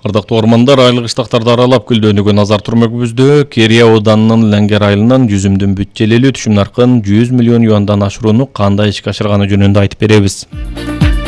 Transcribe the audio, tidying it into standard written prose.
Ардактуу ормандар, айлык иштактарды аралап гүлдөнүүгө назар турмакбызды. Керия ауданынын Леңгер айылынан жүзүмдүн бүт желели түшүм наркын 100 миллион юандан ашырууну кандай ишке ашырганы жөнүндө айтып беребиз.